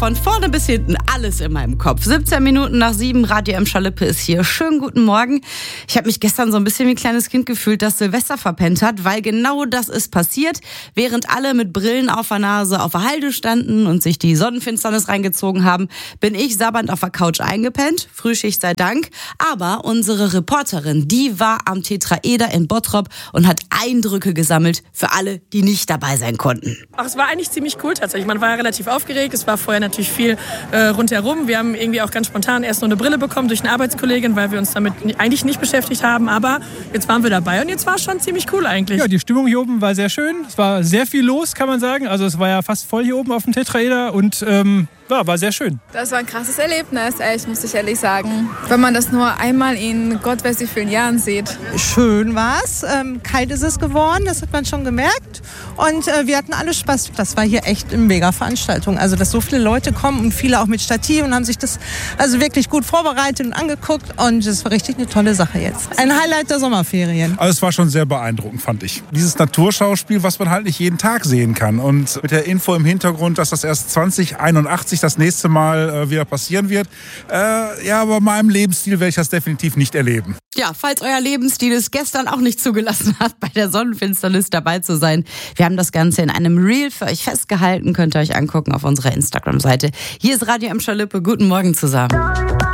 Von vorne bis hinten alles in meinem Kopf. 17 Minuten nach 7, Radio Emscher Lippe ist hier. Schönen guten Morgen. Ich habe mich gestern so ein bisschen wie ein kleines Kind gefühlt, das Silvester verpennt hat, weil genau das ist passiert. Während alle mit Brillen auf der Nase auf der Halde standen und sich die Sonnenfinsternis reingezogen haben, bin ich sabbernd auf der Couch eingepennt. Frühschicht sei Dank. Aber unsere Reporterin, die war am Tetraeder in Bottrop und hat Eindrücke gesammelt für alle, die nicht dabei sein konnten. Ach, es war eigentlich ziemlich cool tatsächlich. Man war ja relativ aufgeregt. Es war vorher natürlich viel rundherum. Wir haben irgendwie auch ganz spontan erst nur eine Brille bekommen durch eine Arbeitskollegin, weil wir uns damit eigentlich nicht beschäftigt haben. Aber jetzt waren wir dabei und jetzt war es schon ziemlich cool eigentlich. Ja, die Stimmung hier oben war sehr schön. Es war sehr viel los, kann man sagen. Also es war ja fast voll hier oben auf dem Tetraeder und war sehr schön. Das war ein krasses Erlebnis, echt, muss ich ehrlich sagen. Wenn man das nur einmal in Gott weiß wie vielen Jahren sieht. Schön war's. Kalt ist es geworden, das hat man schon gemerkt. Und wir hatten alle Spaß. Das war hier echt eine Mega-Veranstaltung. Also, dass so viele Leute kommen und viele auch mit Stativ und haben sich das also wirklich gut vorbereitet und angeguckt. Und es war richtig eine tolle Sache jetzt. Ein Highlight der Sommerferien. Also es war schon sehr beeindruckend, fand ich. Dieses Naturschauspiel, was man halt nicht jeden Tag sehen kann. Und mit der Info im Hintergrund, dass das erst 2081 das nächste Mal wieder passieren wird. Aber meinem Lebensstil werde ich das definitiv nicht erleben. Ja, falls euer Lebensstil es gestern auch nicht zugelassen hat, bei der Sonnenfinsternis dabei zu sein. Wir haben das Ganze in einem Reel für euch festgehalten. Könnt ihr euch angucken auf unserer Instagram-Seite. Hier ist Radio Emscher Lippe. Guten Morgen zusammen.